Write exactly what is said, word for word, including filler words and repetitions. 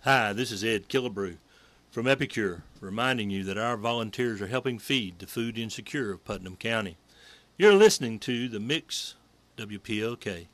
Hi, this is Ed Killebrew from Epicure, reminding you that our volunteers are helping feed the food insecure of Putnam County. You're listening to the Mix W P L K.